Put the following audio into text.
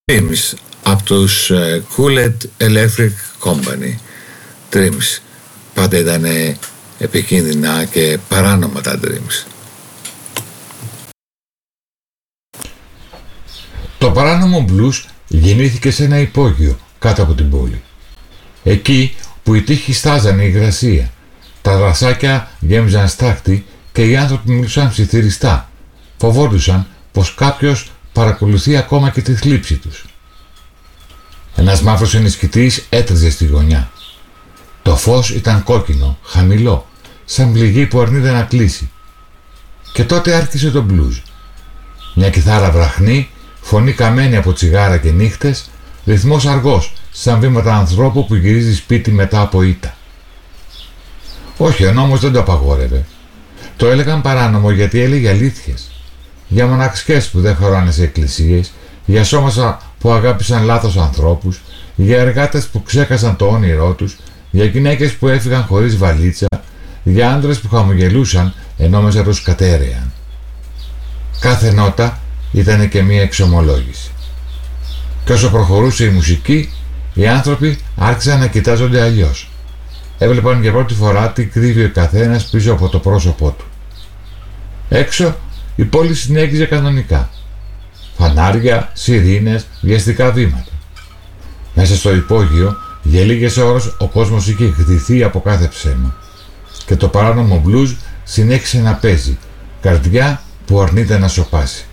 Dreams από τους Cooled Electric Company. Dreams. Πάντα ήταν επικίνδυνα και παράνομα τα Dreams. Το παράνομο blues γεννήθηκε σε ένα υπόγειο κάτω από την πόλη. Εκεί που οι τείχοι στάζανε υγρασία, τα δασάκια γέμιζαν στάχτη και οι άνθρωποι μιλούσαν ψιθυριστά. Φοβόντουσαν πως κάποιος παρακολουθεί ακόμα και τη θλίψη τους. Ένας μαύρος ενισχυτής έτρεζε στη γωνιά. Το φως ήταν κόκκινο, χαμηλό, σαν πληγή που αρνείται να κλείσει. Και τότε άρχισε το blues. Μια κιθάρα βραχνή, φωνή καμένη από τσιγάρα και νύχτες, ρυθμός αργός, σαν βήματα ανθρώπου που γυρίζει σπίτι μετά από ήττα. Όχι, ο νόμος δεν το απαγόρευε. Το έλεγαν παράνομο γιατί έλεγε αλήθειες. Για μοναξιές που δεν χωράνε σε εκκλησίες, για σώματα που αγάπησαν λάθος ανθρώπους, για εργάτες που ξέχασαν το όνειρό τους, για γυναίκες που έφυγαν χωρίς βαλίτσα, για άντρες που χαμογελούσαν ενώ μέσα τους κατέρεαν. Κάθε νότα ήταν και μία εξομολόγηση. Και όσο προχωρούσε η μουσική, οι άνθρωποι άρχισαν να κοιτάζονται αλλιώς. Έβλεπαν για πρώτη φορά τι κρύβει ο καθένας πίσω από το πρόσωπό του. Έξω η πόλη συνέχιζε κανονικά. Φανάρια, σιρήνες, βιαστικά βήματα. Μέσα στο υπόγειο για λίγες ώρες ο κόσμος είχε χτυθεί από κάθε ψέμα. Και το παράνομο blues συνέχισε να παίζει, καρδιά που αρνείται να σωπάσει.